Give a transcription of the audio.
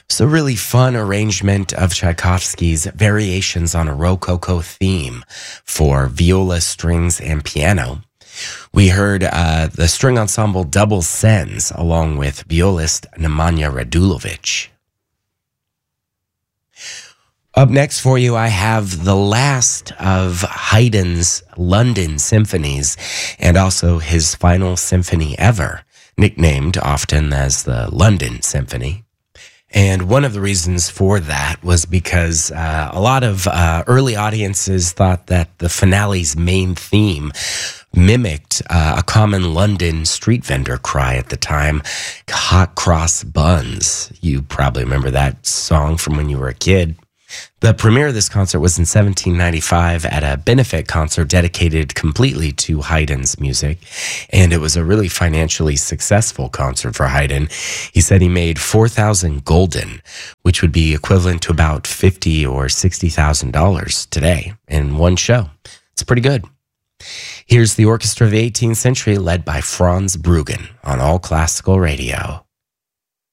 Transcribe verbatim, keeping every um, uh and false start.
It's a really fun arrangement of Tchaikovsky's Variations on a Rococo theme for viola, strings, and piano. We heard uh, the string ensemble Double Sens along with violist Nemanja Radulovic. Up next for you, I have the last of Haydn's London symphonies and also his final symphony ever, nicknamed often as the London Symphony. And one of the reasons for that was because uh, a lot of uh, early audiences thought that the finale's main theme mimicked uh, a common London street vendor cry at the time, hot cross buns. You probably remember that song from when you were a kid. The premiere of this concert was in seventeen ninety-five at a benefit concert dedicated completely to Haydn's music, and it was a really financially successful concert for Haydn. He said he made four thousand gulden, which would be equivalent to about fifty thousand or sixty thousand dollars today in one show. It's pretty good. Here's the orchestra of the eighteenth century led by Franz Bruggen on All Classical Radio.